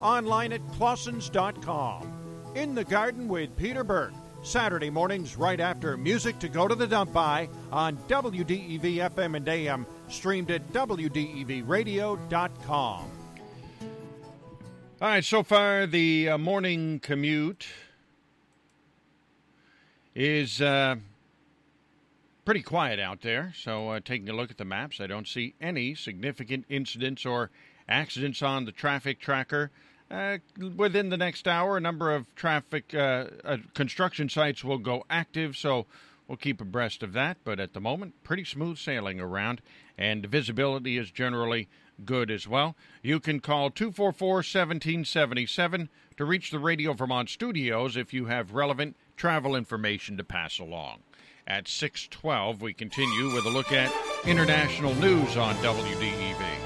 online at clausens.com. In the Garden with Peter Burke, Saturday mornings right after Music to Go to the Dump By on WDEV FM and AM, streamed at WDEVradio.com. All right, so far the morning commute is pretty quiet out there. So taking a look at the maps, I don't see any significant incidents or accidents on the traffic tracker. Within the next hour, a number of traffic construction sites will go active, so we'll keep abreast of that. But at the moment, pretty smooth sailing around, and visibility is generally good as well. You can call 244-1777 to reach the Radio Vermont studios if you have relevant travel information to pass along. At 6:12, we continue with a look at international news on WDEV.